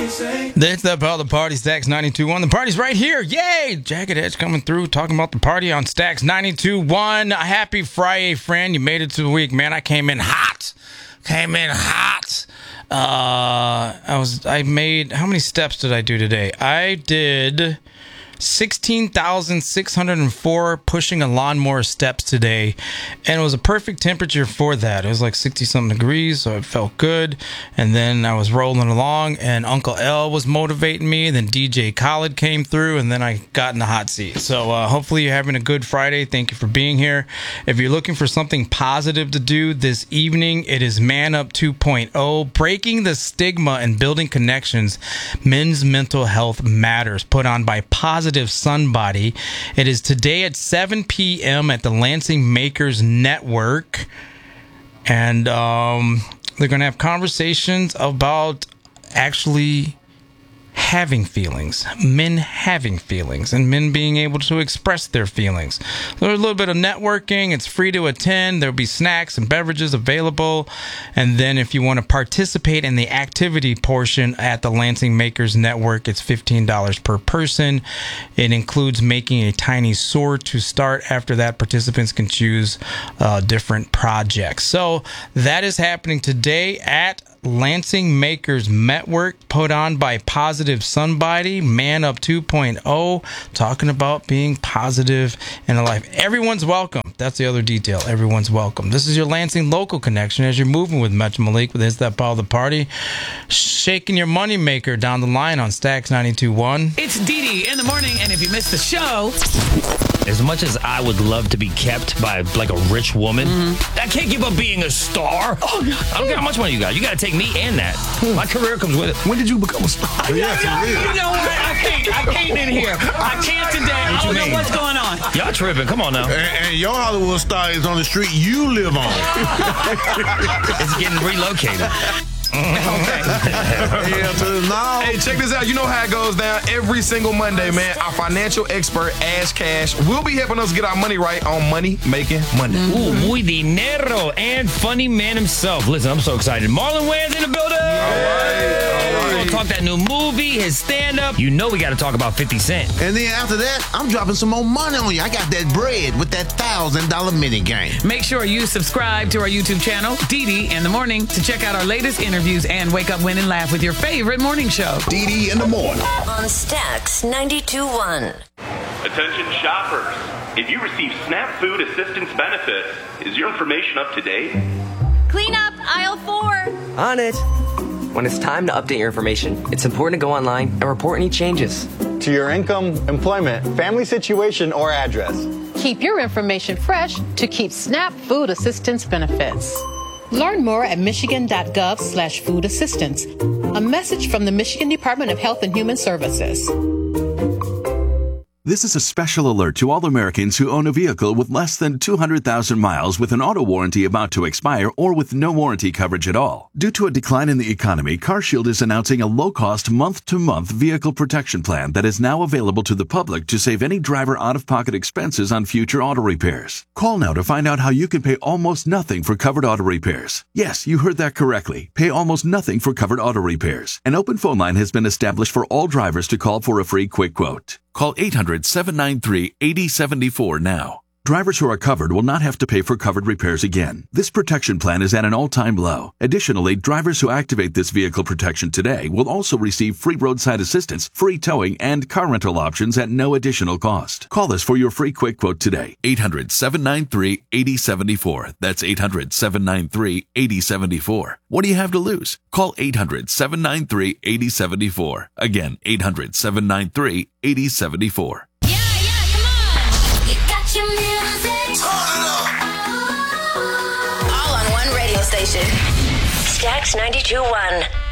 That's the Power of the Party, Stacks 92.1. The party's right here. Yay! Jagged Edge coming through, talking about the party on Stacks 92.1. Happy Friday, friend. You made it to the week, man. I came in hot. I made, how many steps did I do today? I did 16,604 pushing a lawnmower steps today, and it was a perfect temperature for that. It was like 60-something degrees, so it felt good. And then I was rolling along, and Uncle L was motivating me. Then DJ Khaled came through, and then I got in the hot seat. So hopefully you're having a good Friday. Thank you for being here. If you're looking for something positive to do this evening, it is Man Up 2.0, breaking the stigma and building connections. Men's mental health matters, put on by Positive Sunbody. It is today at 7 p.m. at the Lansing Makers Network. And they're going to have conversations about actually having feelings, men having feelings, and men being able to express their feelings. There's a little bit of networking. It's free to attend. There'll be snacks and beverages available. And then if you want to participate in the activity portion at the Lansing Makers Network, it's $15 per person. It includes making a tiny sword to start. After that, participants can choose different projects. So that is happening today at Lansing Makers Network, put on by Positive Sunbody, Man Up 2.0, talking about being positive in life. Everyone's welcome. That's the other detail. Everyone's welcome. This is your Lansing local connection as you're moving with Metro Malik with Is That Power of the Party, shaking your money maker down the line on Stacks 92.1. It's Dee in the morning, and if you missed the show, as much as I would love to be kept by like a rich woman, I can't give up being a star. I don't care how much money you got. You got to take me and that. My career comes with it. When did you become a star? You know what? I can't in here. I can't today. I don't know what's going on. Y'all tripping. Come on now. And your Hollywood star is on the street you live on. It's getting relocated. Hey, check this out. You know how it goes down every single Monday, man. Our financial expert, Ash Cash, will be helping us get our money right on Money Making Monday. Ooh, muy dinero and funny man himself. Listen, I'm so excited. Marlon Wayans in the building. All right. We'll talk that new movie, his stand-up. You know we got to talk about 50 Cent. And then after that, I'm dropping some more money on you. I got that bread with that $1,000 mini game. Make sure you subscribe to our YouTube channel, Dee in the Morning, to check out our latest interviews and wake up, win, and laugh with your favorite morning show. Dee in the Morning. On Stacks 92.1. Attention shoppers. If you receive SNAP Food Assistance benefits, is your information up to date? Clean up aisle 4. On it. When it's time to update your information, it's important to go online and report any changes. To your income, employment, family situation, or address. Keep your information fresh to keep SNAP Food Assistance benefits. Learn more at michigan.gov/food assistance. A message from the Michigan Department of Health and Human Services. This is a special alert to all Americans who own a vehicle with less than 200,000 miles with an auto warranty about to expire or with no warranty coverage at all. Due to a decline in the economy, CarShield is announcing a low-cost month-to-month vehicle protection plan that is now available to the public to save any driver out-of-pocket expenses on future auto repairs. Call now to find out how you can pay almost nothing for covered auto repairs. Yes, you heard that correctly. Pay almost nothing for covered auto repairs. An open phone line has been established for all drivers to call for a free quick quote. Call 800-793-8074 now. Drivers who are covered will not have to pay for covered repairs again. This protection plan is at an all-time low. Additionally, drivers who activate this vehicle protection today will also receive free roadside assistance, free towing, and car rental options at no additional cost. Call us for your free quick quote today. 800-793-8074. That's 800-793-8074. What do you have to lose? Call 800-793-8074. Again, 800-793-8074. All on one radio station. Stacks 92.1.